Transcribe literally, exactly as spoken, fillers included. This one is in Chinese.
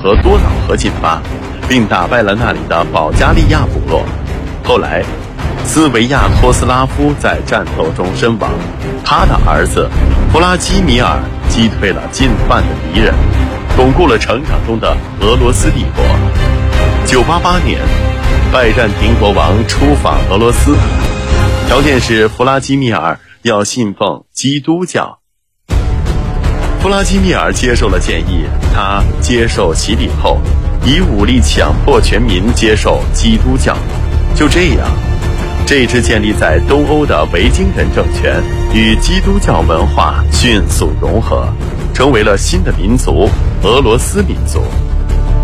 和多瑙河进发，并打败了那里的保加利亚部落。后来斯维亚托斯拉夫在战斗中身亡，他的儿子弗拉基米尔击退了进犯的敌人，巩固了成长中的俄罗斯帝国。九八八年，拜占庭国王出访俄罗斯，条件是弗拉基米尔要信奉基督教。弗拉基米尔接受了建议，他接受洗礼后，以武力强迫全民接受基督教。就这样，这支建立在东欧的维京人政权与基督教文化迅速融合，成为了新的民族——俄罗斯民族。